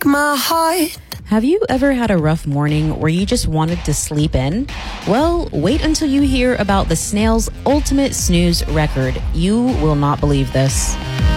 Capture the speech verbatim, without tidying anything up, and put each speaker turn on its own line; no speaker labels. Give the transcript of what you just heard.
break my heart.
Have you ever had a rough morning where you just wanted to sleep in? Well, wait until you hear about the snail's ultimate snooze record. You will not believe this.